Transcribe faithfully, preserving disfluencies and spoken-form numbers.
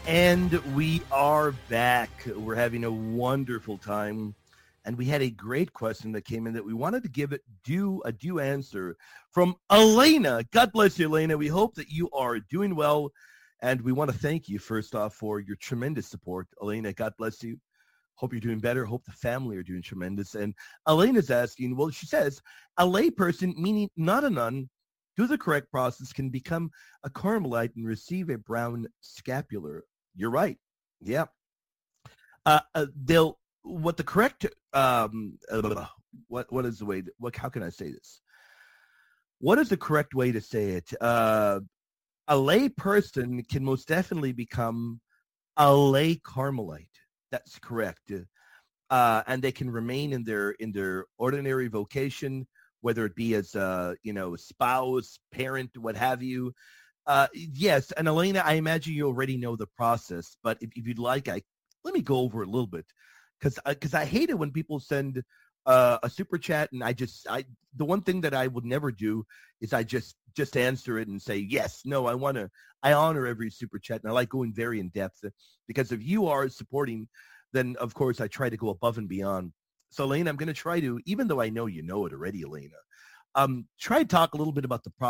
And we are back. We're having a wonderful time. And we had a great question that came in that we wanted to give it due a due answer from Elena. God bless you, Elena. We hope that you are doing well. And we want to thank you, first off, for your tremendous support. Elena, God bless you. Hope you're doing better. Hope the family are doing tremendous. And Elena's asking, well, she says, a layperson, meaning not a nun, through the correct process can become a Carmelite and receive a brown scapular. You're right. Yeah. Uh, uh, they'll what the correct um uh, what what is the way to, what how can I say this? What is the correct way to say it? Uh, a lay person can most definitely become a lay Carmelite. That's correct. Uh, and they can remain in their in their ordinary vocation, whether it be as a you know spouse, parent, what have you. Uh, yes, and Elena, I imagine you already know the process, but if, if you'd like, I let me go over it a little bit because because I, I hate it when people send uh, a super chat and I just I the one thing that I would never do is I just just answer it and say yes, no, I want to I honor every super chat and I like going very in depth because if you are supporting, then of course I try to go above and beyond. So Elena, I'm going to try to, even though I know you know it already, Elena, um, try to talk a little bit about the process.